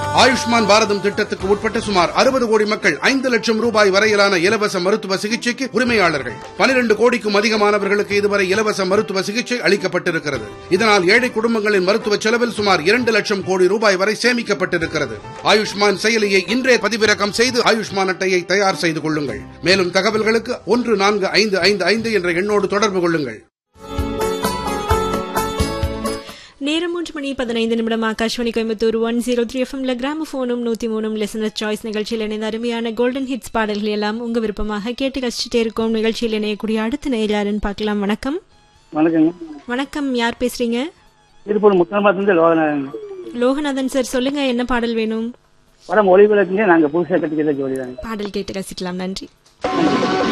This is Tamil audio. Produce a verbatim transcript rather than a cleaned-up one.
ஆயுஷ்மான் பாரதம் திட்டத்துக்கு உட்பட்ட சுமார் அறுபது கோடி மக்கள் ஐந்து லட்சம் ரூபாய் வரையிலான இலவச மருத்துவ சிகிச்சைக்கு உரிமையாளர்கள். பனிரெண்டு கோடிக்கும் அதிகமானவர்களுக்கு இதுவரை இலவச மருத்துவ சிகிச்சை அளிக்கப்பட்டிருக்கிறது. இதனால் ஏழை குடும்பங்களின் மருத்துவ செலவில் சுமார் இரண்டு லட்சம் கோடி ரூபாய் வரை சேமிக்கப்பட்டிருக்கிறது. ஆயுஷ்மான் செயலியை இன்றே பதிவிறக்கம் செய்து ஆயுஷ்மான் அட்டையை தயார் செய்து கொள்ளுங்கள். மேலும் தகவல்களுக்கு ஒன்று நான்கு ஐந்து ஐந்து ஐந்து என்ற எண்ணோடு தொடர்பு கொள்ளுங்கள். நேரம் மூன்று மணி பதினைந்து நிமிடம். Akashvani Coimbatore one zero three எஃப்எம்ல கிராமபோனும் நூத்தி மூணும் லிசனர் சாய்ஸ் நிகழ்ச்சியில் இணைந்த அருமையான கோல்டன் ஹிட்ஸ் பாடல்கள் எல்லாம் உங்க விருப்பமாக கேட்டு கழிச்சுட்டே இருக்கும். நிகழ்ச்சியில் இணையக்கூடிய அடுத்த நேயர் யாருன்னு பார்க்கலாம். வணக்கம். வணக்கம். வணக்கம், யார் பேசுறீங்க? திருப்பூர் முத்தனமாத்திலிருந்து லோகநாதன். லோகநாதன் சார், சொல்லுங்க, என்ன பாடல் வேணும்? படம் ஒளிவிளக்குங்க, நாங்க புதுசாக கட்டிக்கிற ஜோடி தான். பாடல் கேட்டு ரசிக்கலாம். நன்றி.